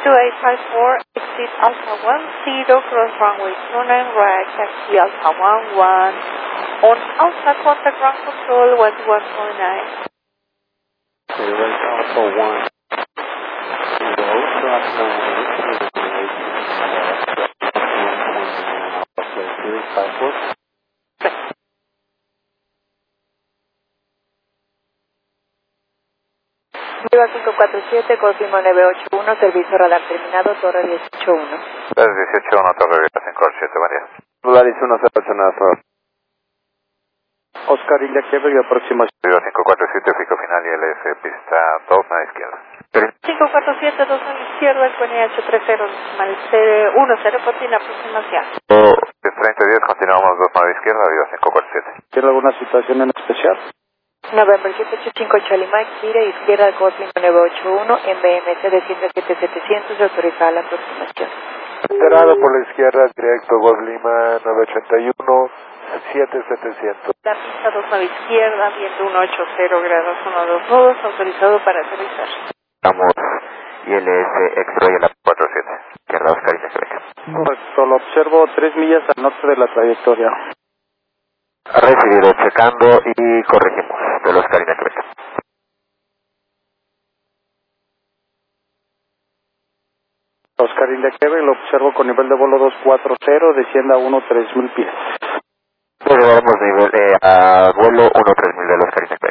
2854, exit Alpha 10, cross runway 29 right, taxi Alpha 11, on Alpha contact ground control 11.9. Right Alpha 1, drop 9, Viva 547, Golfimo 981, servicio radar terminado, torre 181. 181, torre 547, buen día. Polaris 108, Oscar India Quebec, aproximación. Viva 547, pico final y LS, pista 2 a la izquierda. 547, 2 a la izquierda, con IH30, 10, continúa aproximación. 3010, continuamos 2 a la izquierda, Viva 547. ¿Tiene alguna situación en especial? November 785 Charlie Mike, gire izquierda Golfimo 981, en BMC de 107-700, autorizada la aproximación. Enterado por la izquierda, directo Golf Lima 981, 7700. La pista 2 a la izquierda, viento 180 grados, 12 nudos, autorizado para aterrizar. Estamos ILS X-Ray a la 47, izquierda Oscar India Quebec. Correcto, lo observo 3 millas al norte de la trayectoria. Recibido, checando y corregimos de los Oscar India Quebec. Oscar India Quebec, lo observo con nivel de vuelo 240, descienda a 1-3000 pies. Llegaremos a vuelo 1-3000 de los Oscar India Quebec.